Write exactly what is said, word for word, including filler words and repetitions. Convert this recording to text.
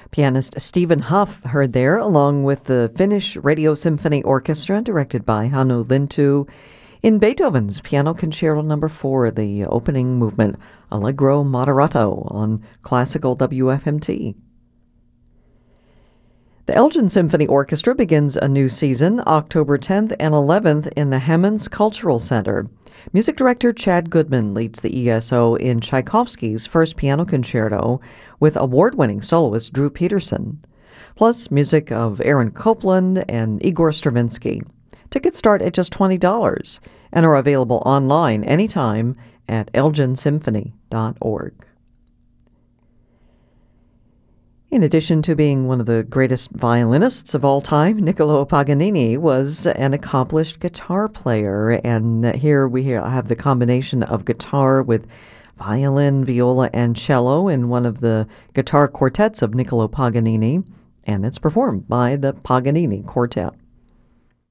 Pianist Stephen Huff heard there, along with the Finnish Radio Symphony Orchestra, directed by Hannu Lintu, in Beethoven's Piano Concerto Number Four, the opening movement, Allegro Moderato, on Classical W F M T. The Elgin Symphony Orchestra begins a new season October tenth and eleventh in the Hemmons Cultural Center. Music director Chad Goodman leads the E S O in Tchaikovsky's first piano concerto with award-winning soloist Drew Peterson, plus music of Aaron Copland and Igor Stravinsky. Tickets start at just twenty dollars and are available online anytime at elgin symphony dot org. In addition to being one of the greatest violinists of all time, Niccolo Paganini was an accomplished guitar player, and here we have the combination of guitar with violin, viola, and cello in one of the guitar quartets of Niccolo Paganini, and it's performed by the Paganini Quartet.